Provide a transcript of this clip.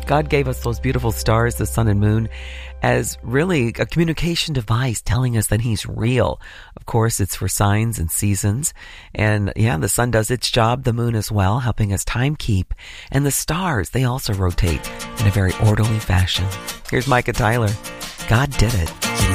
God gave us those beautiful stars, the sun and moon, as really a communication device telling us that He's real. Of course, it's for signs and seasons. And yeah, the sun does its job, the moon as well, helping us time keep. And the stars, they also rotate in a very orderly fashion. Here's Micah Tyler. God did it.